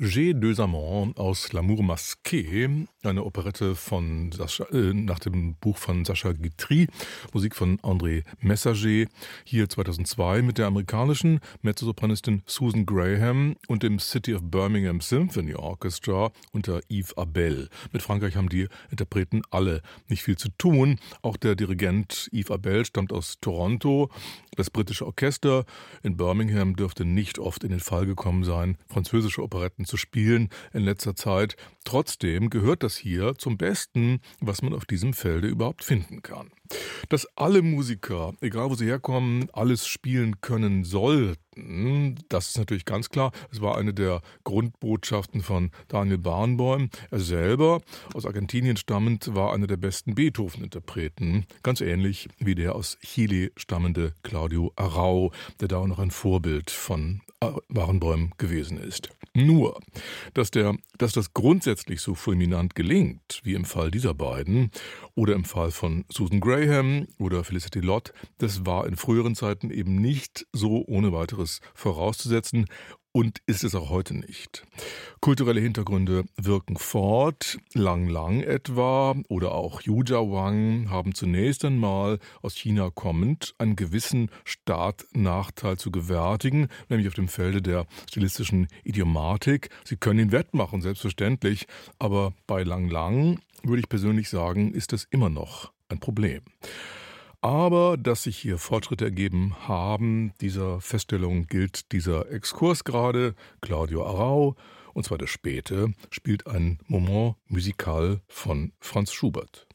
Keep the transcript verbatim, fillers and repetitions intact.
J'ai deux amants aus L'amour masqué, eine Operette von Sascha, äh, nach dem Buch von Sacha Guitry, Musik von André Messager, hier zweitausendzwei mit der amerikanischen Mezzosopranistin Susan Graham und dem City of Birmingham Symphony Orchestra unter Yves Abel. Mit Frankreich haben die Interpreten alle nicht viel zu tun. Auch der Dirigent Yves Abel stammt aus Toronto. Das britische Orchester in Birmingham dürfte nicht oft in den Fall gekommen sein, französische Operetten zu spielen in letzter Zeit. Trotzdem gehört das hier zum Besten, was man auf diesem Felde überhaupt finden kann. Dass alle Musiker, egal wo sie herkommen, alles spielen können sollten, das ist natürlich ganz klar. Es war eine der Grundbotschaften von Daniel Barenboim. Er selber, aus Argentinien stammend, war einer der besten Beethoven-Interpreten. Ganz ähnlich wie der aus Chile stammende Claudio Arrau, der da auch noch ein Vorbild von Barenboim gewesen ist. Nur, dass, der, dass das grundsätzlich so fulminant gelingt, wie im Fall dieser beiden oder im Fall von Susan Graham oder Felicity Lott, das war in früheren Zeiten eben nicht so ohne weiteres vorauszusetzen. Und ist es auch heute nicht. Kulturelle Hintergründe wirken fort. Lang Lang etwa oder auch Yu Jia Wang haben zunächst einmal aus China kommend einen gewissen Startnachteil zu gewärtigen, nämlich auf dem Felde der stilistischen Idiomatik. Sie können ihn wettmachen, selbstverständlich, aber bei Lang Lang, würde ich persönlich sagen, ist das immer noch ein Problem. Aber dass sich hier Fortschritte ergeben haben, dieser Feststellung gilt dieser Exkurs gerade. Claudio Arrau, und zwar der späte, spielt ein Moment musical von Franz Schubert.